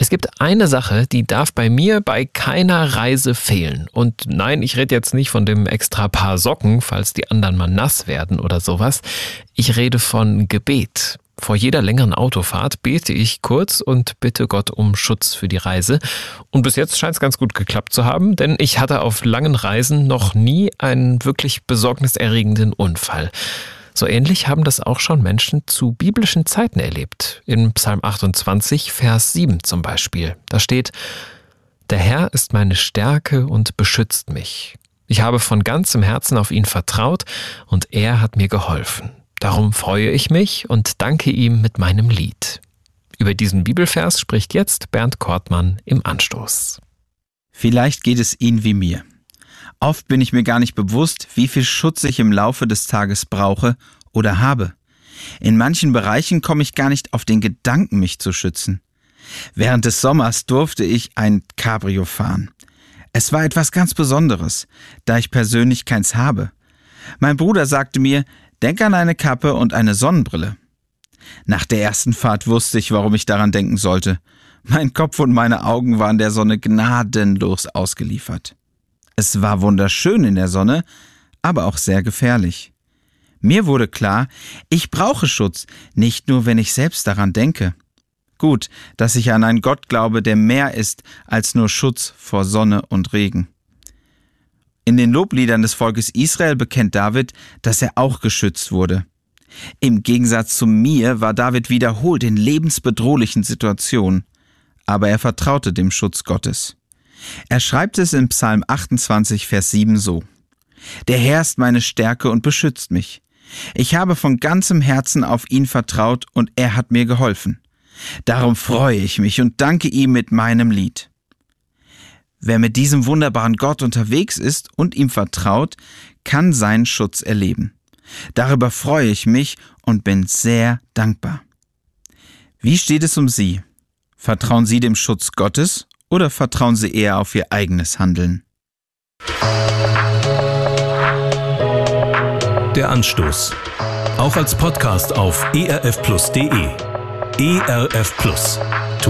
Es gibt eine Sache, die darf bei mir bei keiner Reise fehlen. Und nein, ich rede jetzt nicht von dem extra Paar Socken, falls die anderen mal nass werden oder sowas. Ich rede von Gebet. Vor jeder längeren Autofahrt bete ich kurz und bitte Gott um Schutz für die Reise. Und bis jetzt scheint es ganz gut geklappt zu haben, denn ich hatte auf langen Reisen noch nie einen wirklich besorgniserregenden Unfall. So ähnlich haben das auch schon Menschen zu biblischen Zeiten erlebt. In Psalm 28, Vers 7 zum Beispiel. Da steht: Der Herr ist meine Stärke und beschützt mich. Ich habe von ganzem Herzen auf ihn vertraut und er hat mir geholfen. Darum freue ich mich und danke ihm mit meinem Lied. Über diesen Bibelvers spricht jetzt Bernd Kortmann im Anstoß. Vielleicht geht es Ihnen wie mir. Oft bin ich mir gar nicht bewusst, wie viel Schutz ich im Laufe des Tages brauche oder habe. In manchen Bereichen komme ich gar nicht auf den Gedanken, mich zu schützen. Während des Sommers durfte ich ein Cabrio fahren. Es war etwas ganz Besonderes, da ich persönlich keins habe. Mein Bruder sagte mir: Denk an eine Kappe und eine Sonnenbrille. Nach der ersten Fahrt wusste ich, warum ich daran denken sollte. Mein Kopf und meine Augen waren der Sonne gnadenlos ausgeliefert. Es war wunderschön in der Sonne, aber auch sehr gefährlich. Mir wurde klar, ich brauche Schutz, nicht nur, wenn ich selbst daran denke. Gut, dass ich an einen Gott glaube, der mehr ist als nur Schutz vor Sonne und Regen. In den Lobliedern des Volkes Israel bekennt David, dass er auch geschützt wurde. Im Gegensatz zu mir war David wiederholt in lebensbedrohlichen Situationen, aber er vertraute dem Schutz Gottes. Er schreibt es in Psalm 28, Vers 7 so: Der Herr ist meine Stärke und beschützt mich. Ich habe von ganzem Herzen auf ihn vertraut und er hat mir geholfen. Darum freue ich mich und danke ihm mit meinem Lied. Wer mit diesem wunderbaren Gott unterwegs ist und ihm vertraut, kann seinen Schutz erleben. Darüber freue ich mich und bin sehr dankbar. Wie steht es um Sie? Vertrauen Sie dem Schutz Gottes oder vertrauen Sie eher auf Ihr eigenes Handeln? Der Anstoß. Auch als Podcast auf erfplus.de. ERF Plus.